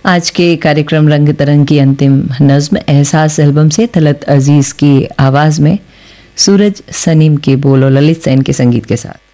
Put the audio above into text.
आज के कार्यक्रम रंग तरंग की अंतिम नज्म एहसास एल्बम से तलत अजीज की आवाज़ में सूरज सनीम के बोल और ललित सेन के संगीत के साथ।